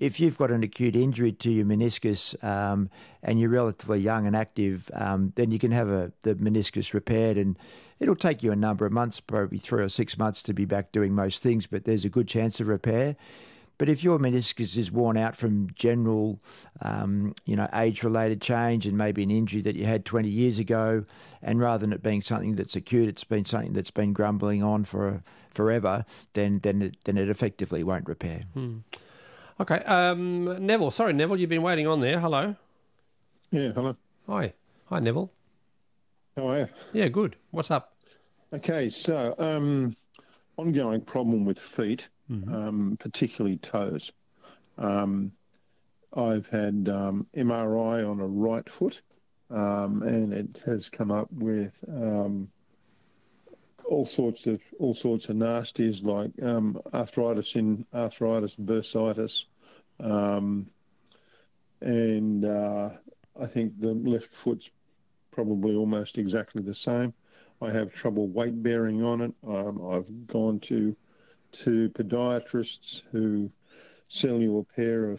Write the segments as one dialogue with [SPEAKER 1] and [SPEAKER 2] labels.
[SPEAKER 1] if you've got an acute injury to your meniscus and you're relatively young and active, then you can have the meniscus repaired, and it'll take you a number of months, probably 3 or 6 months, to be back doing most things, but there's a good chance of repair. But if your meniscus is worn out from general, age-related change and maybe an injury that you had 20 years ago, and rather than it being something that's acute, it's been something that's been grumbling on for forever, then it effectively won't repair.
[SPEAKER 2] Okay, Neville. Sorry, Neville, you've been waiting on there. Hello.
[SPEAKER 3] Yeah, hello.
[SPEAKER 2] Hi, Neville.
[SPEAKER 3] How are you?
[SPEAKER 2] Yeah, good. What's up?
[SPEAKER 3] Okay, so ongoing problem with feet. Particularly toes. I've had MRI on a right foot, and it has come up with all sorts of nasties like arthritis and bursitis, and I think the left foot's probably almost exactly the same. I have trouble weight bearing on it. I've gone to podiatrists who sell you a pair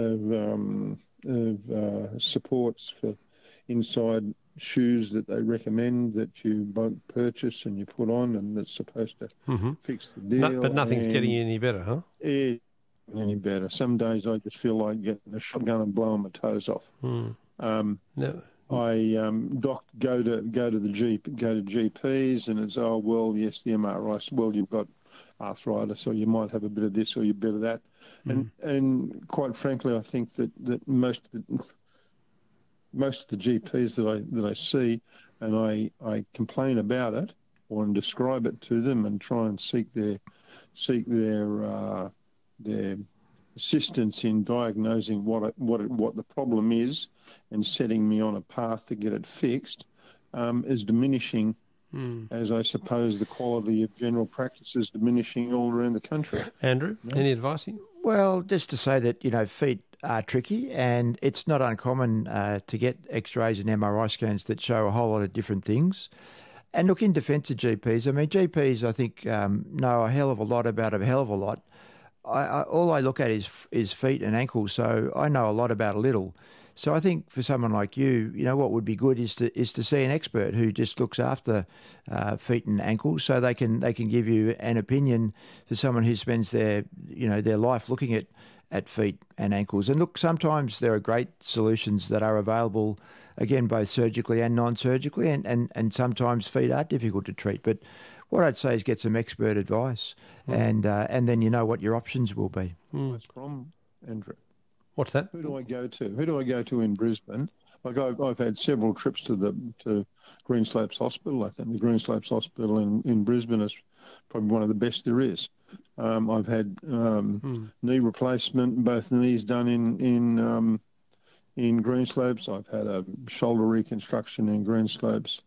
[SPEAKER 3] of supports for inside shoes that they recommend that you both purchase and you put on, and it's supposed to fix the deal.
[SPEAKER 2] But nothing's getting any better, huh?
[SPEAKER 3] Any better. Some days I just feel like getting a shotgun and blowing my toes off.
[SPEAKER 2] No.
[SPEAKER 3] I go to GPs, and it's yes, the MRI. Well, you've got arthritis, or you might have a bit of this, or you bit of that, and quite frankly, I think that most of the GPs that I see, and I complain about it or describe it to them and try and seek their assistance in diagnosing what the problem is and setting me on a path to get it fixed, is diminishing. As I suppose the quality of general practice is diminishing all around the country.
[SPEAKER 2] Andrew, any advice?
[SPEAKER 1] Well, just to say that, feet are tricky, and it's not uncommon to get x-rays and MRI scans that show a whole lot of different things. And look, in defence of GPs, GPs, I think, know a hell of a lot about a hell of a lot. All I look at is feet and ankles, so I know a lot about a little. So I think for someone like you, what would be good is to see an expert who just looks after feet and ankles, so they can give you an opinion for someone who spends their life looking at feet and ankles. And look, sometimes there are great solutions that are available, again, both surgically and non-surgically, and sometimes feet are difficult to treat. But what I'd say is get some expert advice, and then you know what your options will be.
[SPEAKER 3] That's from Andrew.
[SPEAKER 2] What's that?
[SPEAKER 3] Who do I go to in Brisbane? Like I've had several trips to Greenslopes Hospital. I think the Greenslopes Hospital in Brisbane is probably one of the best there is. I've had knee replacement, both knees done in Greenslopes. I've had a shoulder reconstruction in Greenslopes.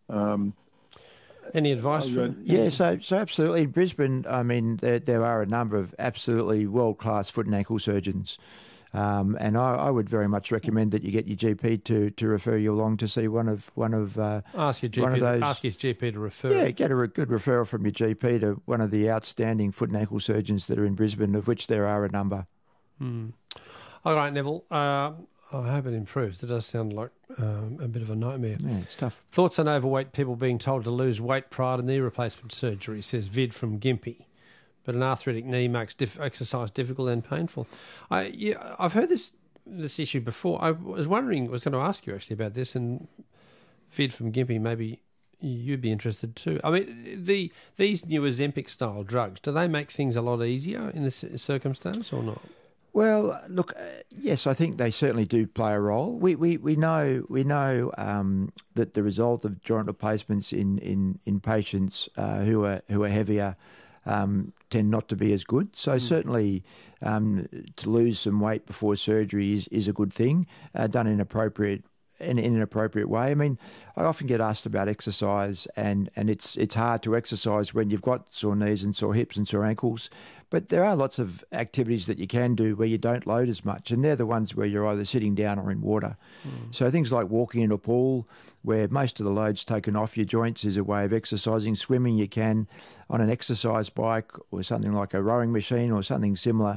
[SPEAKER 2] Any advice?
[SPEAKER 1] So absolutely. In Brisbane, there are a number of absolutely world-class foot and ankle surgeons. And I would very much recommend that you get your GP to refer you along to see one of
[SPEAKER 2] ask your GP
[SPEAKER 1] one of those.
[SPEAKER 2] Ask his GP to refer.
[SPEAKER 1] Yeah, get a good referral from your GP to one of the outstanding foot and ankle surgeons that are in Brisbane, of which there are a number.
[SPEAKER 2] All right, Neville. I hope it improves. It does sound like a bit of a nightmare.
[SPEAKER 1] Yeah, it's tough.
[SPEAKER 2] Thoughts on overweight people being told to lose weight prior to knee replacement surgery, says Vid from Gympie. But an arthritic knee makes exercise difficult and painful. I've heard this issue before. I was going to ask you actually about this, and Vid from Gympie, maybe you'd be interested too. These new Ozempic-style drugs, do they make things a lot easier in this circumstance or not?
[SPEAKER 1] Well, look, yes, I think they certainly do play a role. We know that the result of joint replacements in patients who are heavier tend not to be as good. So certainly to lose some weight before surgery is a good thing, done in an appropriate way. I often get asked about exercise, and it's hard to exercise when you've got sore knees and sore hips and sore ankles. But there are lots of activities that you can do where you don't load as much, and they're the ones where you're either sitting down or in water. So things like walking in a pool, where most of the load's taken off your joints, is a way of exercising. Swimming, you can on an exercise bike or something like a rowing machine or something similar.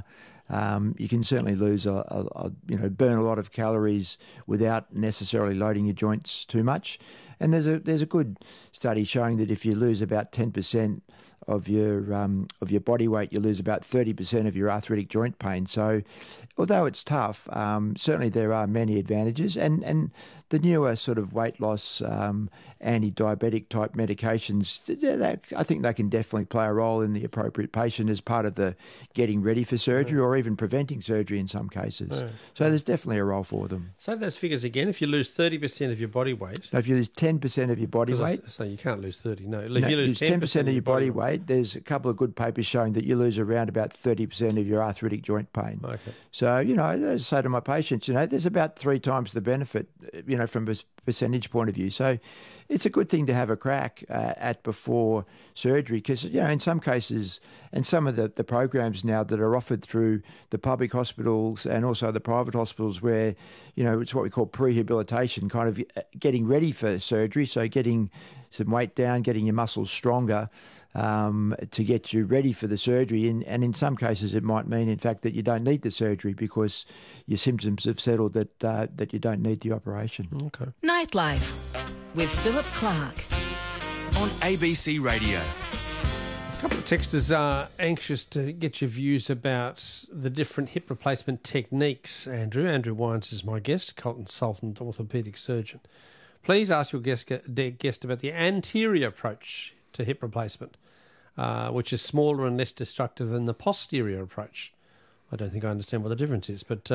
[SPEAKER 1] You can certainly lose burn a lot of calories without necessarily loading your joints too much. And there's a good study showing that if you lose about 10% of your body weight, you lose about 30% of your arthritic joint pain. So, although it's tough, certainly there are many advantages, and the newer sort of weight loss anti-diabetic type medications, I think they can definitely play a role in the appropriate patient as part of the getting ready for surgery or even preventing surgery in some cases. So there's definitely a role for them.
[SPEAKER 2] Say those figures again. If you lose 30% of your body weight...
[SPEAKER 1] Now, if you lose 10% of your body weight...
[SPEAKER 2] So you can't lose 30, no.
[SPEAKER 1] If you lose 10% of your body weight, there's a couple of good papers showing that you lose around about 30% of your arthritic joint pain.
[SPEAKER 2] Okay.
[SPEAKER 1] So, as I say to my patients, there's about 3 times the benefit, from a percentage point of view. So it's a good thing to have a crack at before surgery because, in some cases, and some of the programs now that are offered through the public hospitals and also the private hospitals where, it's what we call prehabilitation, kind of getting ready for surgery, so getting some weight down, getting your muscles stronger to get you ready for the surgery. And in some cases, it might mean, in fact, that you don't need the surgery because your symptoms have settled that you don't need the operation.
[SPEAKER 2] Okay.
[SPEAKER 4] Nightlife with Philip Clark
[SPEAKER 5] on ABC Radio.
[SPEAKER 2] A couple of texters are anxious to get your views about the different hip replacement techniques, Andrew. Andrew Wines is my guest, consultant orthopaedic surgeon. Please ask your guest about the anterior approach to hip replacement, which is smaller and less destructive than the posterior approach. I don't think I understand what the difference is, but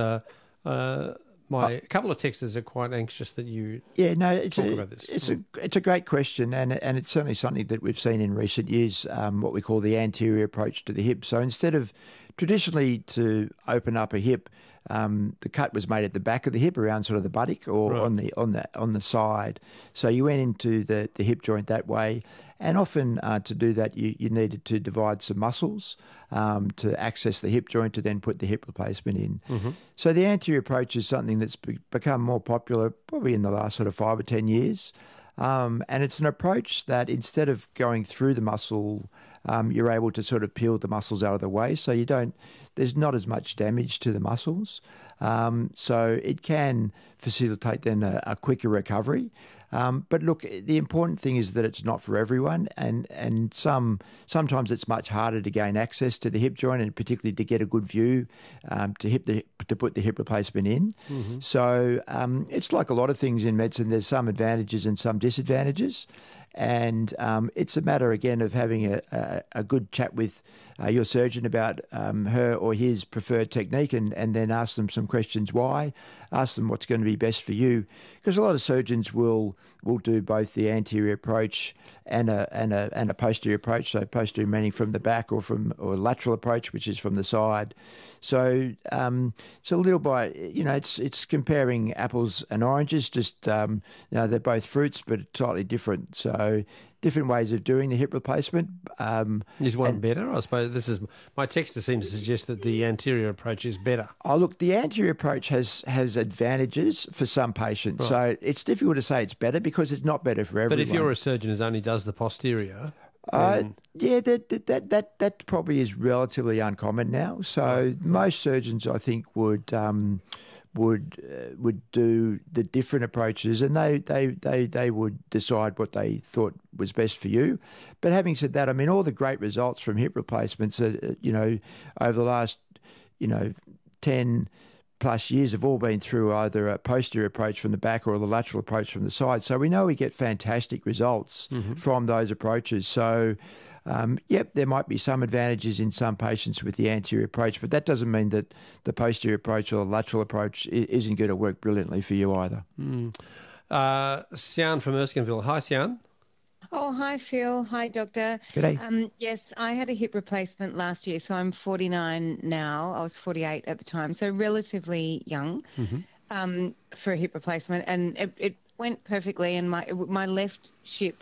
[SPEAKER 2] a couple of texters are quite anxious that you talk about this.
[SPEAKER 1] It's a great question, and it's certainly something that we've seen in recent years, what we call the anterior approach to the hip. So instead of traditionally to open up a hip, the cut was made at the back of the hip around sort of the buttock or on the side. So you went into the hip joint that way, and often to do that you needed to divide some muscles to access the hip joint to then put the hip replacement in. Mm-hmm. So the anterior approach is something that's become more popular probably in the last sort of 5 or 10 years. And it's an approach that instead of going through the muscle, you're able to sort of peel the muscles out of the way, so there's not as much damage to the muscles. So it can facilitate then a quicker recovery. But look, the important thing is that it's not for everyone, and sometimes it's much harder to gain access to the hip joint, and particularly to get a good view to put the hip replacement in. Mm-hmm. So it's like a lot of things in medicine. There's some advantages and some disadvantages, and it's a matter again of having a good chat with your surgeon about her or his preferred technique, and then ask them some questions why, ask them what's going to be best for you, because a lot of surgeons will do both the anterior approach and a posterior approach. So posterior meaning from the back, or lateral approach, which is from the side. So it's a little by it's comparing apples and oranges. Just they're both fruits, but slightly different. So different ways of doing the hip replacement.
[SPEAKER 2] Is one better? I suppose this is my texter seems to suggest that the anterior approach is better.
[SPEAKER 1] Oh, look, the anterior approach has advantages for some patients. Right. So it's difficult to say it's better because it's not better for everyone.
[SPEAKER 2] But if you're a surgeon who only does the posterior,
[SPEAKER 1] that probably is relatively uncommon now. So most surgeons, I think, would do the different approaches, and they would decide what they thought was best for you. But having said that, I mean, all the great results from hip replacements, over the last 10 plus years have all been through either a posterior approach from the back or the lateral approach from the side. So we know we get fantastic results from those approaches. So there might be some advantages in some patients with the anterior approach, but that doesn't mean that the posterior approach or the lateral approach isn't going to work brilliantly for you either.
[SPEAKER 2] Sian from Erskineville. Hi, Sian.
[SPEAKER 6] Oh, hi, Phil. Hi, Doctor.
[SPEAKER 1] G'day.
[SPEAKER 6] Yes, I had a hip replacement last year, so I'm 49 now. I was 48 at the time, so relatively young for a hip replacement, and it went perfectly, and my left hip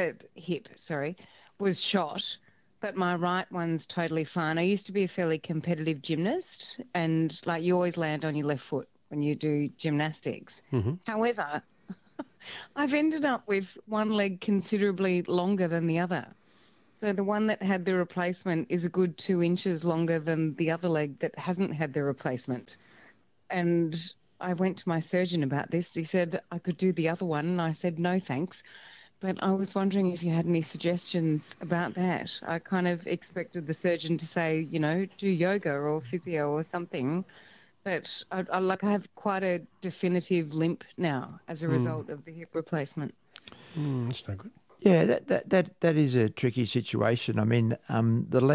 [SPEAKER 6] was shot, but my right one's totally fine. I used to be a fairly competitive gymnast, and you always land on your left foot when you do gymnastics. Mm-hmm. However, I've ended up with one leg considerably longer than the other. So the one that had the replacement is a good 2 inches longer than the other leg that hasn't had the replacement. And I went to my surgeon about this. He said I could do the other one, and I said no thanks. But I was wondering if you had any suggestions about that. I kind of expected the surgeon to say, do yoga or physio or something. But I have quite a definitive limp now as a result of the hip replacement.
[SPEAKER 2] That's no good.
[SPEAKER 1] Yeah, that is a tricky situation. I mean, the